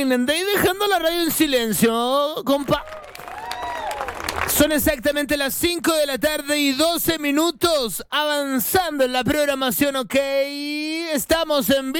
Franklin, andé dejando la radio en silencio, compa. Son exactamente las 5 de la tarde y 12 minutos, avanzando en la programación, ok. Estamos en vivo.